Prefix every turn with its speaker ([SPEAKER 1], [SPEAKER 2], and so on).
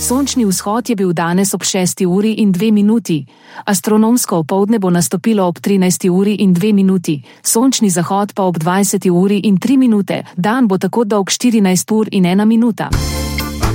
[SPEAKER 1] Sončni vzhod je bil danes ob 6 uri in 2 minuti. Astronomsko opoldne bo nastopilo ob 13 uri in 2 minuti, sončni zahod pa ob 20 uri in 3 minute. Dan bo tako dolg 14 ur in 1 minuta.